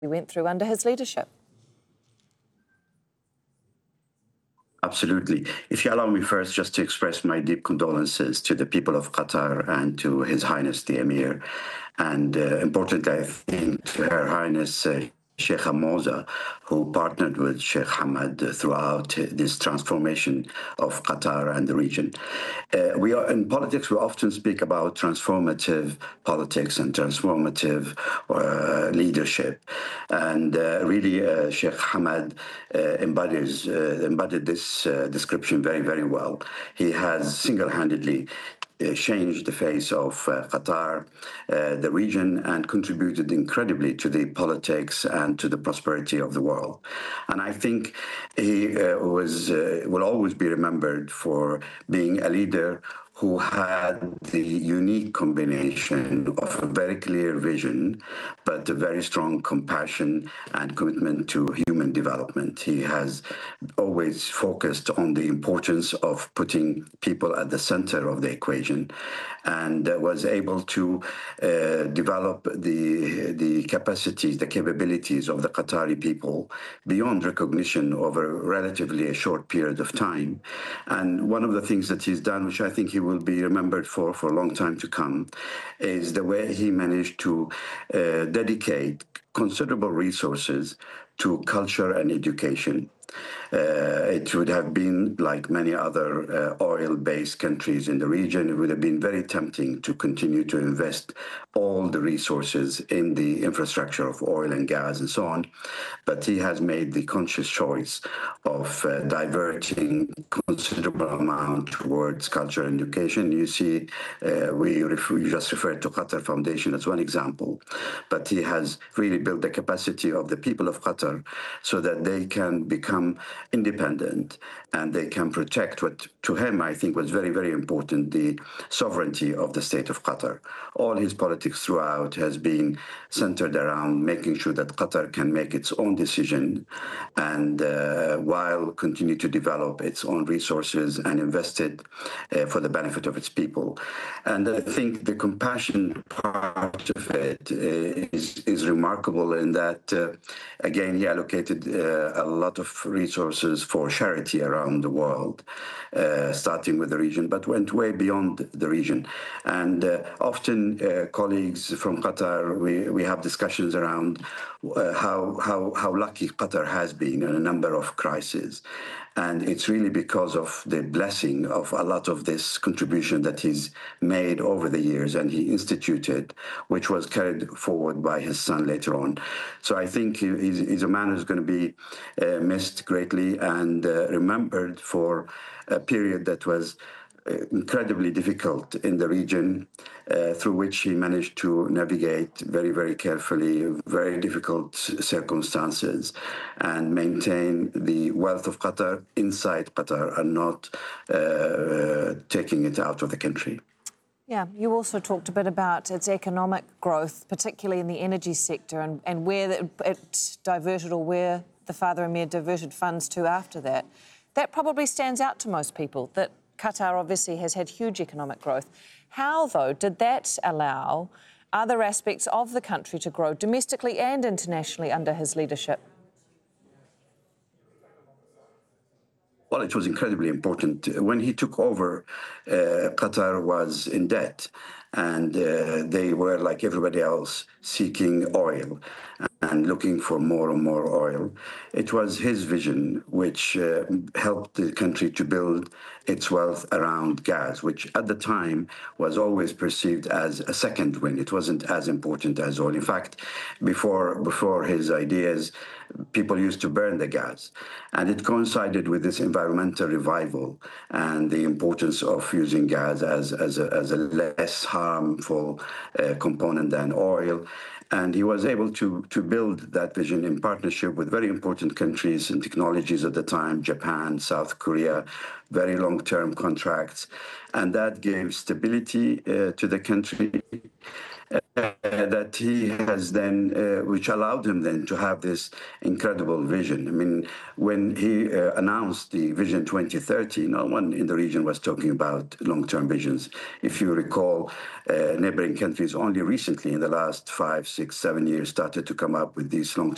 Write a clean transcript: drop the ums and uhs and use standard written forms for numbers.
we went through under his leadership. Absolutely. If you allow me first just to express my deep condolences to the people of Qatar and to His Highness the Emir, and importantly, I think to Her Highness Sheikh Hamza, who partnered with Sheikh Hamad throughout this transformation of Qatar and the region. In politics, we often speak about transformative politics and transformative leadership. And really, Sheikh Hamad embodied this description very, very well. He has single-handedly changed the face of Qatar, the region, and contributed incredibly to the politics and to the prosperity of the world. And I think he will always be remembered for being a leader who had the unique combination of a very clear vision, but a very strong compassion and commitment to human development. He has always focused on the importance of putting people at the center of the equation, and was able to develop the capacities, the capabilities of the Qatari people beyond recognition over relatively a short period of time. And one of the things that he's done, which I think he will be remembered for a long time to come, is the way he managed to dedicate considerable resources to culture and education. It would have been, like many other oil-based countries in the region, it would have been very tempting to continue to invest all the resources in the infrastructure of oil and gas and so on. But he has made the conscious choice of diverting considerable amount towards culture and education. You see, we just referred to Qatar Foundation as one example, but he has really built the capacity of the people of Qatar so that they can become independent and they can protect what, to him, I think was very, very important, the sovereignty of the state of Qatar. All his politics throughout has been centered around making sure that Qatar can make its own decision and while continue to develop its own resources and invest it for the benefit of its people. And I think the compassion part of it is remarkable in that, again, he allocated a lot of resources for charity around the world, starting with the region, but went way beyond the region. And often colleagues from Qatar, we have discussions around how lucky Qatar has been in a number of crises. And it's really because of the blessing of a lot of this contribution that he's made over the years and he instituted, which was carried forward by his son later on. So I think he's a man who's going to be missed greatly and remembered for a period that was incredibly difficult in the region, through which he managed to navigate very, very carefully, very difficult circumstances, and maintain the wealth of Qatar inside Qatar and not taking it out of the country. Yeah, you also talked a bit about its economic growth, particularly in the energy sector, and where it diverted, or where the Father Emir diverted funds to after that. That probably stands out to most people, that Qatar obviously has had huge economic growth. How, though, did that allow other aspects of the country to grow domestically and internationally under his leadership? Well, it was incredibly important. When he took over, Qatar was in debt, and they were, like everybody else, seeking oil and looking for more and more oil. It was his vision which helped the country to build its wealth around gas, which at the time was always perceived as a second wind. It wasn't as important as oil. In fact, before his ideas, people used to burn the gas. And it coincided with this environmental revival and the importance of using gas as a less harmful component than oil. And he was able to build that vision in partnership with very important countries and technologies at the time, Japan, South Korea, very long-term contracts. And that gave stability to the country. That he has then, which allowed him then to have this incredible vision. I mean, when he announced the Vision 2030, no one in the region was talking about long-term visions. If you recall, neighboring countries only recently in the last 5, 6, 7 years started to come up with these long-term